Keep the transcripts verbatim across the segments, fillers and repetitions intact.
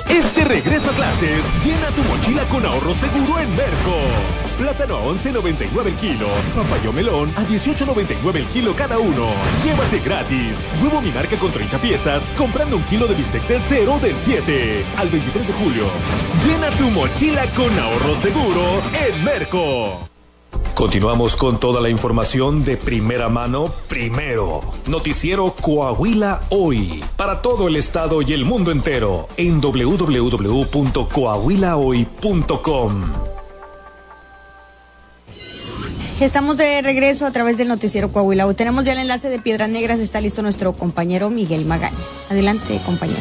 Este regreso a clases, llena tu mochila con ahorro seguro en Merco. Plátano a once noventa y nueve el kilo, papaya o melón a dieciocho noventa y nueve el kilo cada uno. Llévate gratis. Huevo mi marca con treinta piezas, comprando un kilo de bistec del cero o del siete. Al veintitrés de julio. Llena tu mochila con ahorro seguro en Merco. Continuamos con toda la información de primera mano, primero. Noticiero Coahuila Hoy, para todo el estado y el mundo entero, en doble u doble u doble u punto coahuila hoy punto com. Estamos de regreso a través del noticiero Coahuila Hoy. Tenemos ya el enlace de Piedras Negras, está listo nuestro compañero Miguel Magaña. Adelante, compañero.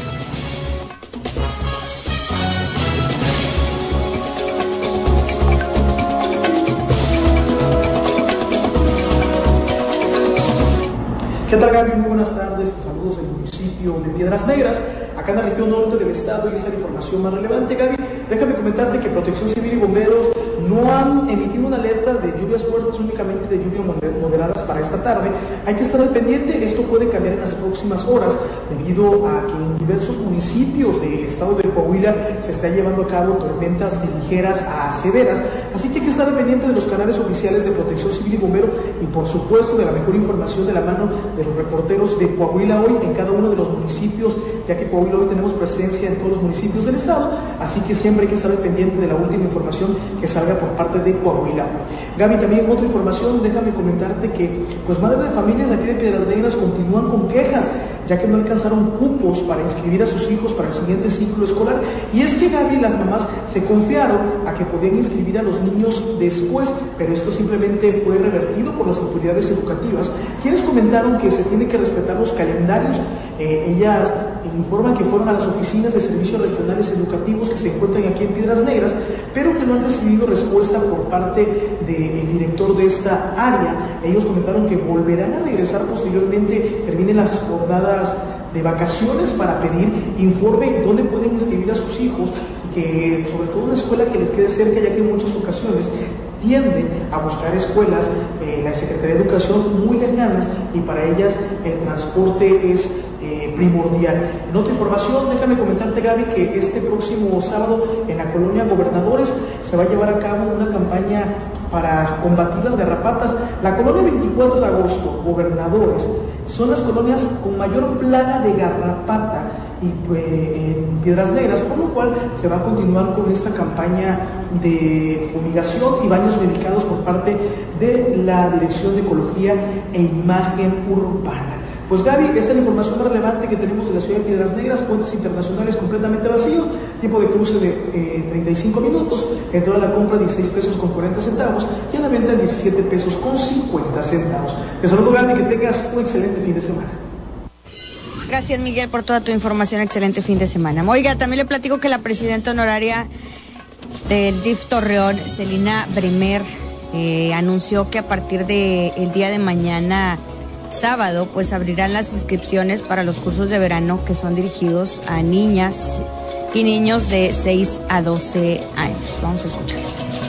¿Qué tal, Gaby? Muy buenas tardes, te saludos del municipio de Piedras Negras, acá en la región norte del estado, y esta es la información más relevante, Gaby. Déjame comentarte que Protección Civil y Bomberos no han emitido una alerta de lluvias fuertes, únicamente de lluvias moderadas para esta tarde. Hay que estar al pendiente, esto puede cambiar en las próximas horas, debido a que en diversos municipios del estado de Coahuila se está llevando a cabo tormentas de ligeras a severas, así que hay que estar al pendiente de los canales oficiales de Protección Civil y Bombero, y por supuesto de la mejor información de la mano de los reporteros de Coahuila Hoy en cada uno de los municipios, ya que Coahuila Hoy tenemos presencia en todos los municipios del estado, así que siempre hay que estar al pendiente de la última información que salga por parte de Coahuila Hoy. Gaby, también otra información, déjame comentarte que pues madres de familias aquí de Piedras Negras continúan con quejas, ya que no alcanzaron cupos para inscribir a sus hijos para el siguiente ciclo escolar. Y es que, Gaby, las mamás se confiaron a que podían inscribir a los niños después, pero esto simplemente fue revertido por las autoridades educativas, quienes comentaron que se tiene que respetar los calendarios. Eh, ellas informan que fueron a las oficinas de servicios regionales educativos que se encuentran aquí en Piedras Negras, pero que no han recibido respuesta por parte del director de esta área. Ellos comentaron que volverán a regresar posteriormente, terminen las jornadas de vacaciones, para pedir informe dónde pueden inscribir a sus hijos, y que sobre todo una escuela que les quede cerca, ya que en muchas ocasiones tienden a buscar escuelas, eh, la Secretaría de Educación, muy lejanas, y para ellas el transporte es eh, primordial. En otra información, déjame comentarte, Gaby, que este próximo sábado en la colonia Gobernadores se va a llevar a cabo una campaña para combatir las garrapatas. La colonia veinticuatro de agosto, Gobernadores, son las colonias con mayor plaga de garrapata y pues, en Piedras Negras, por lo cual se va a continuar con esta campaña de fumigación y baños medicados por parte de la Dirección de Ecología e Imagen Urbana. Pues, Gaby, esta es la información más relevante que tenemos de la ciudad de Piedras Negras. Puentes internacionales completamente vacíos, tiempo de cruce de eh, treinta y cinco minutos, entró a la compra dieciséis pesos con cuarenta centavos y a la venta diecisiete pesos con cincuenta centavos. Te saludo, Gaby, que tengas un excelente fin de semana. Gracias, Miguel, por toda tu información. Excelente fin de semana. Oiga, también le platico que la presidenta honoraria del D I F Torreón, Celina Bremer, eh, anunció que a partir del día de mañana, sábado, pues abrirán las inscripciones para los cursos de verano que son dirigidos a niñas y niños de seis a doce años. Vamos a escuchar.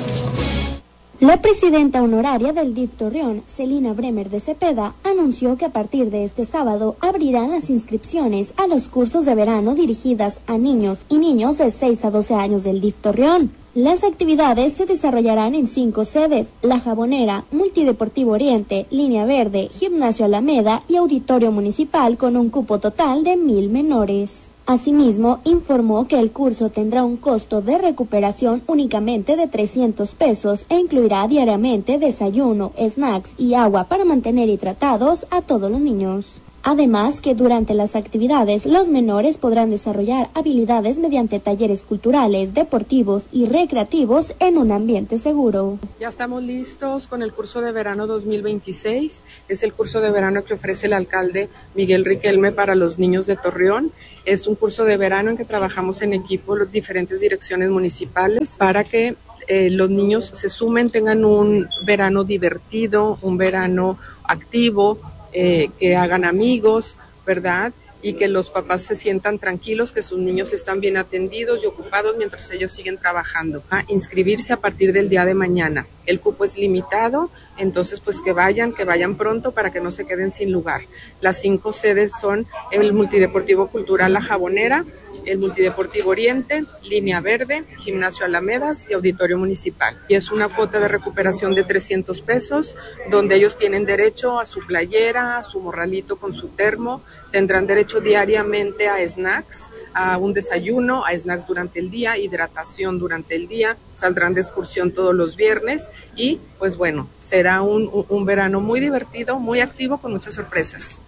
La presidenta honoraria del D I F Torreón, Celina Bremer de Cepeda, anunció que a partir de este sábado abrirán las inscripciones a los cursos de verano dirigidas a niños y niños de seis a doce años del D I F Torreón. Las actividades se desarrollarán en cinco sedes: La Jabonera, Multideportivo Oriente, Línea Verde, Gimnasio Alameda y Auditorio Municipal, con un cupo total de mil menores. Asimismo, informó que el curso tendrá un costo de recuperación únicamente de trescientos pesos e incluirá diariamente desayuno, snacks y agua para mantener hidratados a todos los niños. Además, que durante las actividades los menores podrán desarrollar habilidades mediante talleres culturales, deportivos y recreativos en un ambiente seguro. Ya estamos listos con el curso de verano dos mil veintiséis. Es el curso de verano que ofrece el alcalde Miguel Riquelme para los niños de Torreón. Es un curso de verano en que trabajamos en equipo las diferentes direcciones municipales para que eh, los niños se sumen, tengan un verano divertido, un verano activo, Eh, que hagan amigos, ¿verdad? Y que los papás se sientan tranquilos, que sus niños están bien atendidos y ocupados mientras ellos siguen trabajando. A inscribirse a partir del día de mañana. El cupo es limitado, entonces pues que vayan, que vayan pronto para que no se queden sin lugar. Las cinco sedes son el Multideportivo Cultural La Jabonera, el Multideportivo Oriente, Línea Verde, Gimnasio Alamedas y Auditorio Municipal. Y es una cuota de recuperación de trescientos pesos, donde ellos tienen derecho a su playera, a su morralito con su termo, tendrán derecho diariamente a snacks, a un desayuno, a snacks durante el día, hidratación durante el día, saldrán de excursión todos los viernes y pues bueno, será un, un, un verano muy divertido, muy activo, con muchas sorpresas.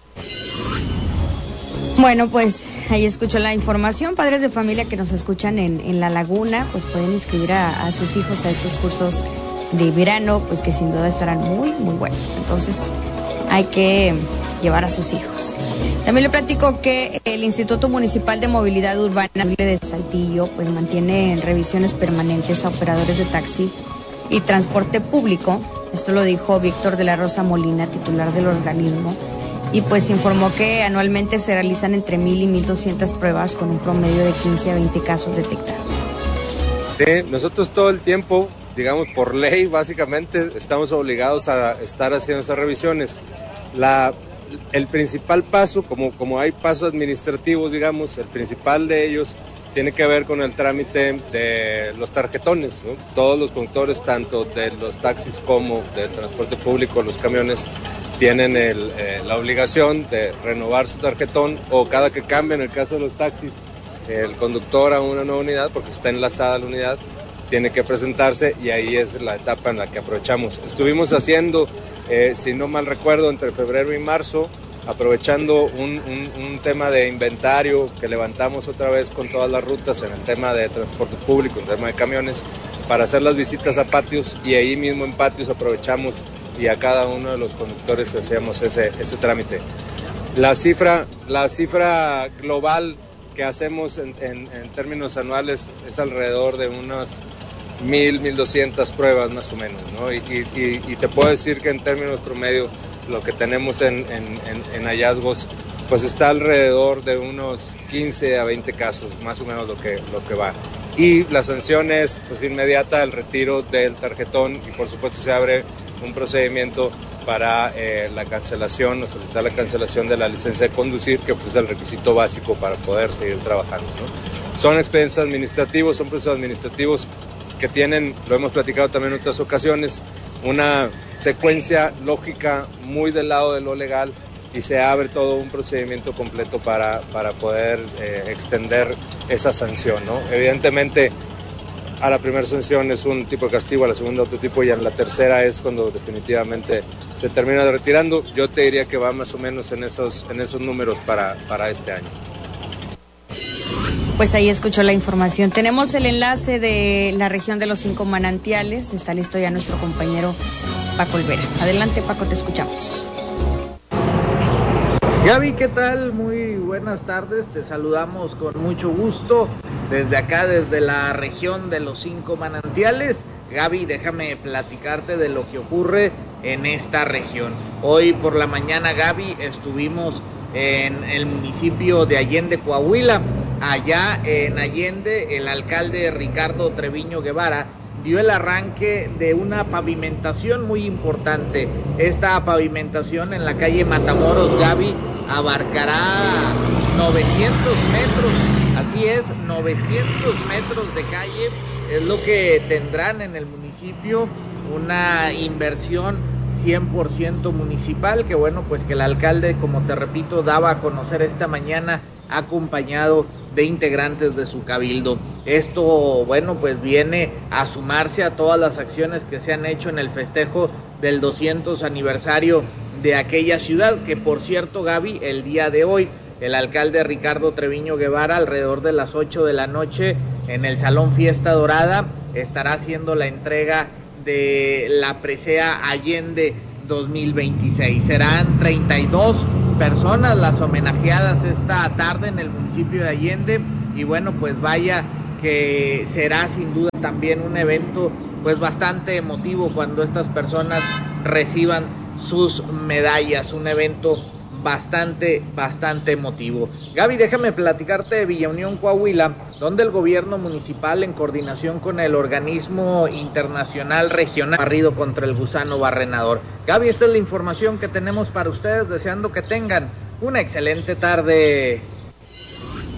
Bueno, pues ahí escuchó la información. Padres de familia que nos escuchan en, en La Laguna, pues pueden inscribir a, a sus hijos a estos cursos de verano, pues que sin duda estarán muy, muy buenos. Entonces hay que llevar a sus hijos. También le platico que el Instituto Municipal de Movilidad Urbana de Saltillo pues mantiene revisiones permanentes a operadores de taxi y transporte público. Esto lo dijo Víctor de la Rosa Molina, titular del organismo, y pues informó que anualmente se realizan entre mil y mil doscientas pruebas con un promedio de quince a veinte casos detectados. Sí, nosotros todo el tiempo, digamos por ley básicamente, estamos obligados a estar haciendo esas revisiones. La, el principal paso, como, como hay pasos administrativos, digamos, el principal de ellos tiene que ver con el trámite de los tarjetones, ¿no? Todos los conductores, tanto de los taxis como del transporte público, los camiones, tienen el, eh, la obligación de renovar su tarjetón, o cada que cambie, en el caso de los taxis, el conductor a una nueva unidad, porque está enlazada a la unidad, tiene que presentarse, y ahí es la etapa en la que aprovechamos. Estuvimos haciendo, eh, si no mal recuerdo, entre febrero y marzo, aprovechando un, un, un tema de inventario que levantamos otra vez con todas las rutas en el tema de transporte público, en el tema de camiones, para hacer las visitas a patios, y ahí mismo en patios aprovechamos y a cada uno de los conductores hacíamos ese, ese trámite. La cifra, la cifra global que hacemos en, en, en términos anuales es alrededor de unas mil, mil doscientas pruebas más o menos, ¿no? Y, y, y te puedo decir que en términos promedio lo que tenemos en, en, en, en hallazgos pues está alrededor de unos quince a veinte casos, más o menos lo que, lo que va. Y la sanción es pues inmediata, el retiro del tarjetón, y por supuesto se abre un procedimiento para eh, la cancelación o solicitar la cancelación de la licencia de conducir, que pues, es el requisito básico para poder seguir trabajando, ¿no? Son expedientes administrativos, son procesos administrativos que tienen, lo hemos platicado también en otras ocasiones, una secuencia lógica muy del lado de lo legal, y se abre todo un procedimiento completo para, para poder eh, extender esa sanción, ¿no? Evidentemente, a la primera sanción es un tipo de castigo, a la segunda otro tipo, y a la tercera es cuando definitivamente se termina retirando. Yo te diría que va más o menos en esos, en esos números para, para este año. Pues ahí escuchó la información. Tenemos el enlace de la región de los cinco manantiales. Está listo ya nuestro compañero Paco Olvera. Adelante, Paco, te escuchamos. Gaby, ¿qué tal? Muy buenas tardes, te saludamos con mucho gusto desde acá, desde la región de los cinco manantiales. Gaby, déjame platicarte de lo que ocurre en esta región. Hoy por la mañana, Gaby, estuvimos en el municipio de Allende, Coahuila. Allá en Allende, el alcalde Ricardo Treviño Guevara dio el arranque de una pavimentación muy importante. Esta pavimentación en la calle Matamoros, Gaby, abarcará novecientos metros, así es, novecientos metros de calle, es lo que tendrán en el municipio, una inversión cien por ciento municipal, que bueno, pues que el alcalde, como te repito, daba a conocer esta mañana, acompañado de integrantes de su cabildo. Esto, bueno, pues viene a sumarse a todas las acciones que se han hecho en el festejo del doscientos aniversario de aquella ciudad, que por cierto, Gaby, el día de hoy, el alcalde Ricardo Treviño Guevara, alrededor de las ocho de la noche, en el Salón Fiesta Dorada, estará haciendo la entrega de la presea Allende dos mil veintiséis. Serán treinta y dos personas las homenajeadas esta tarde en el municipio de Allende, y bueno, pues vaya que será sin duda también un evento pues bastante emotivo cuando estas personas reciban sus medallas, un evento bastante, bastante emotivo. Gaby, déjame platicarte de Villa Unión, Coahuila, donde el gobierno municipal, en coordinación con el organismo internacional regional, barrido contra el gusano barrenador. Gaby, esta es la información que tenemos para ustedes, deseando que tengan una excelente tarde.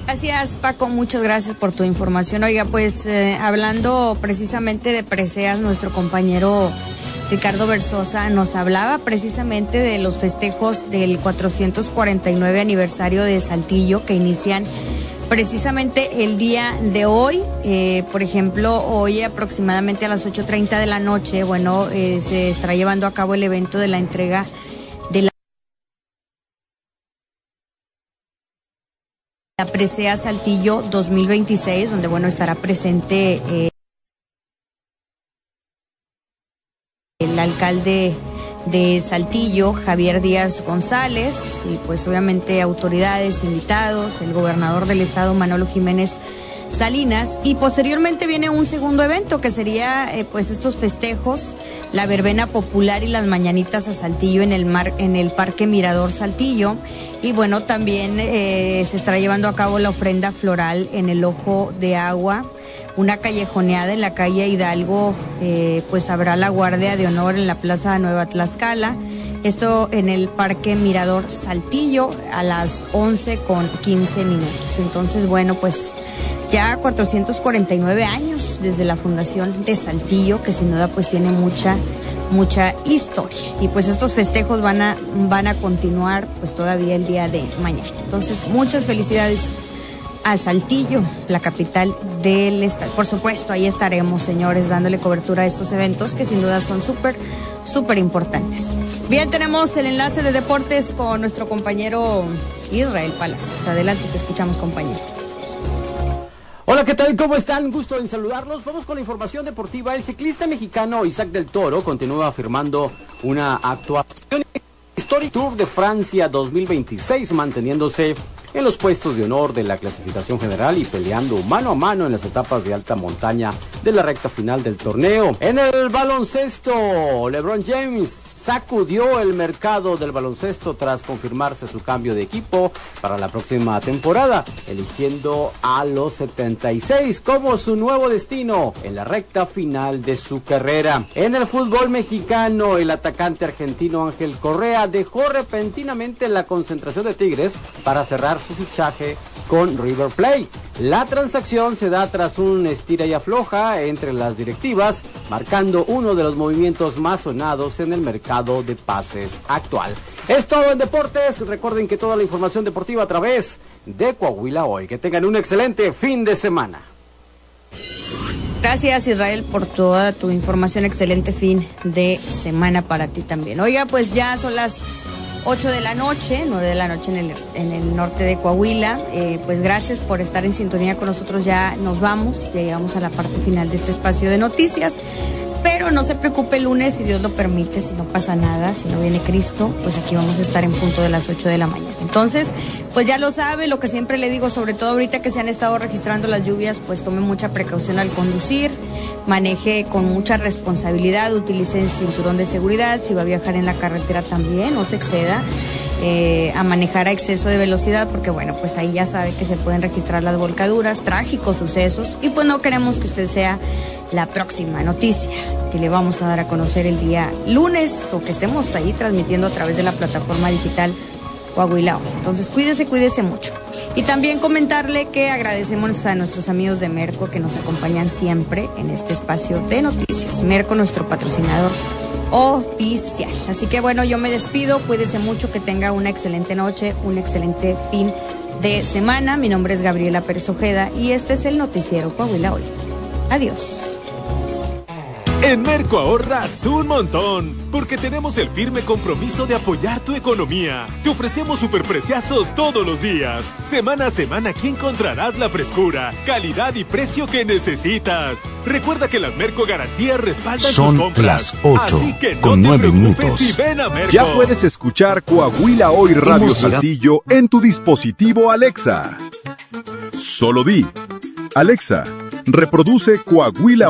Gracias, Paco, muchas gracias por tu información. Oiga, pues eh, hablando precisamente de preseas, nuestro compañero Ricardo Versosa nos hablaba precisamente de los festejos del cuatrocientos cuarenta y nueve aniversario de Saltillo, que inician precisamente el día de hoy. Eh, por ejemplo, hoy aproximadamente a las ocho treinta de la noche, bueno, eh, se estará llevando a cabo el evento de la entrega de la La presea Saltillo dos mil veintiséis, donde bueno estará presente eh, el alcalde de Saltillo, Javier Díaz González, y pues obviamente autoridades, invitados, el gobernador del estado, Manolo Jiménez Salinas, y posteriormente viene un segundo evento que sería eh, pues estos festejos, la verbena popular y las mañanitas a Saltillo en el mar, en el Parque Mirador Saltillo, y bueno, también eh, se estará llevando a cabo la ofrenda floral en el Ojo de Agua, una callejoneada en la calle Hidalgo, eh, pues habrá la guardia de honor en la Plaza Nueva Tlaxcala, esto en el Parque Mirador Saltillo a las once con quince minutos. Entonces, bueno, pues ya cuatrocientos cuarenta y nueve años desde la fundación de Saltillo, que sin duda pues tiene mucha, mucha historia. Y pues estos festejos van a, van a continuar pues todavía el día de mañana. Entonces, muchas felicidades a Saltillo, la capital del estado. Por supuesto, ahí estaremos, señores, dándole cobertura a estos eventos que sin duda son súper, súper importantes. Bien, tenemos el enlace de deportes con nuestro compañero Israel Palacios. Adelante, te escuchamos, compañero. Hola, ¿qué tal? ¿Cómo están? Gusto en saludarlos. Vamos con la información deportiva. El ciclista mexicano Isaac del Toro continúa firmando una actuación histórica Tour de Francia dos mil veintiséis, manteniéndose en los puestos de honor de la clasificación general y peleando mano a mano en las etapas de alta montaña de la recta final del torneo. En el baloncesto, LeBron James sacudió el mercado del baloncesto tras confirmarse su cambio de equipo para la próxima temporada, eligiendo a los setenta y seis como su nuevo destino en la recta final de su carrera. En el fútbol mexicano, el atacante argentino Ángel Correa dejó repentinamente la concentración de Tigres para cerrar su fichaje con River Plate. La transacción se da tras un estira y afloja entre las directivas, marcando uno de los movimientos más sonados en el mercado de pases actual. Es todo en deportes. Recuerden que toda la información deportiva a través de Coahuila Hoy. Que tengan un excelente fin de semana. Gracias, Israel, por toda tu información. Excelente fin de semana para ti también. Oiga, pues ya son las ocho de la noche, nueve de la noche en el, en el norte de Coahuila. Eh, pues gracias por estar en sintonía con nosotros. Ya nos vamos, ya llegamos a la parte final de este espacio de noticias. Pero no se preocupe, el lunes, si Dios lo permite, si no pasa nada, si no viene Cristo, pues aquí vamos a estar en punto de las ocho de la mañana. Entonces, pues ya lo sabe, lo que siempre le digo, sobre todo ahorita que se han estado registrando las lluvias, pues tome mucha precaución al conducir, maneje con mucha responsabilidad, utilice el cinturón de seguridad, si va a viajar en la carretera también, no se exceda. Eh, a manejar a exceso de velocidad, porque bueno, pues ahí ya sabe que se pueden registrar las volcaduras, trágicos sucesos, y pues no queremos que usted sea la próxima noticia que le vamos a dar a conocer el día lunes, o que estemos ahí transmitiendo a través de la plataforma digital Coahuila Hoy. Entonces cuídese, cuídese mucho. Y también comentarle que agradecemos a nuestros amigos de Merco que nos acompañan siempre en este espacio de noticias. Merco, nuestro patrocinador oficial. Así que bueno, yo me despido, cuídese mucho, que tenga una excelente noche, un excelente fin de semana. Mi nombre es Gabriela Pérez Ojeda y este es el noticiero Coahuila Hoy. Adiós. En Merco ahorras un montón, porque tenemos el firme compromiso de apoyar tu economía. Te ofrecemos superpreciazos todos los días. Semana a semana aquí encontrarás la frescura, calidad y precio que necesitas. Recuerda que las Merco Garantías respaldan Son tus compras. Las ocho, Así que no con te nueve preocupes minutos. y ven a Merco. Ya puedes escuchar Coahuila Hoy Radio Hemos llegado. Saltillo en tu dispositivo Alexa. Solo di, Alexa, reproduce Coahuila